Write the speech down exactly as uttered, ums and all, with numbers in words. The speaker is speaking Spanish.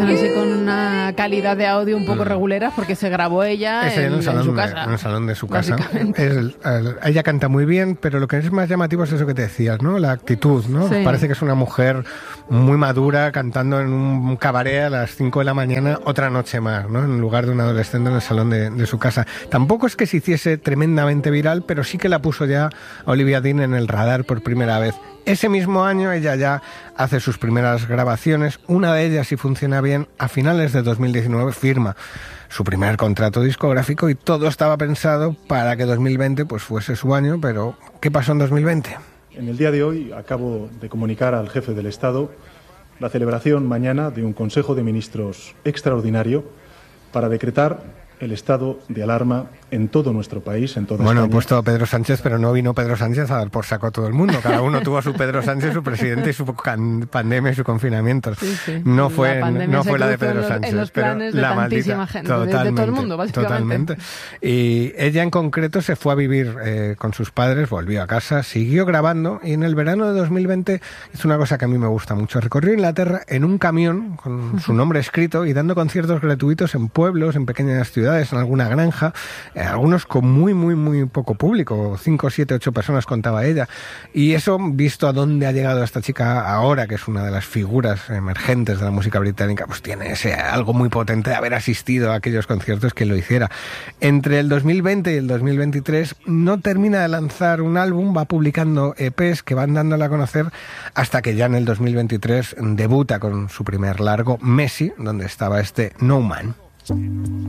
Así con una calidad de audio un poco regulera, porque se grabó ella en, en, el salón en su de, casa. En el salón de su casa. El, el, ella canta muy bien, pero lo que es más llamativo es eso que te decías, ¿no? La actitud, ¿no? Sí. Parece que es una mujer muy madura cantando en un cabaret a las cinco de la mañana otra noche más, ¿no? En lugar de un adolescente en el salón de, de su casa. Tampoco es que se hiciese tremendamente viral, pero sí que la puso ya Olivia Dean en el radar por primera vez. Ese mismo año ella ya hace sus primeras grabaciones, una de ellas, si funciona bien, a finales de dos mil diecinueve firma su primer contrato discográfico y todo estaba pensado para que dos mil veinte pues fuese su año, pero ¿qué pasó en dos mil veinte? En el día de hoy acabo de comunicar al jefe del Estado la celebración mañana de un Consejo de Ministros extraordinario para decretar el estado de alarma en todo nuestro país, en toda Bueno, España. he puesto a Pedro Sánchez, pero no vino Pedro Sánchez a dar por saco a todo el mundo. Cada uno tuvo a su Pedro Sánchez, su presidente y su can- pandemia y su confinamiento. Sí, sí. No fue, la no fue la de Pedro en los, Sánchez, en los planes pero de la tantísima maldita, gente, de, de todo el mundo, básicamente. Totalmente. Y ella en concreto se fue a vivir eh, con sus padres, volvió a casa, siguió grabando y en el verano de dos mil veinte hizo una cosa que a mí me gusta mucho. Recorrió Inglaterra en un camión con su nombre escrito y dando conciertos gratuitos en pueblos, en pequeñas ciudades, en alguna granja. Eh, algunos con muy, muy, muy poco público, cinco, siete, ocho personas contaba ella. Y eso, visto a dónde ha llegado esta chica ahora, que es una de las figuras emergentes de la música británica, pues tiene ese algo muy potente de haber asistido a aquellos conciertos que lo hiciera. Entre el dos mil veinte y el dos mil veintitrés no termina de lanzar un álbum, va publicando E Pes que van dándole a conocer hasta que ya en el dos mil veintitrés debuta con su primer largo, Messi, donde estaba este No Man.